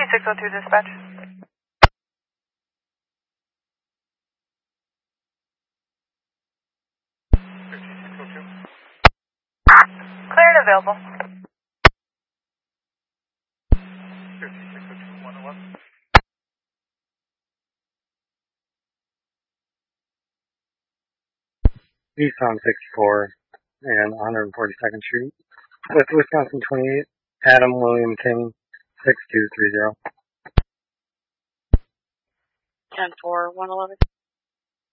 5602 dispatch. Clear and available. 5602-111. East on 64 and 142nd Street with Wisconsin 28, Adam William King, 6230. 10-4-111.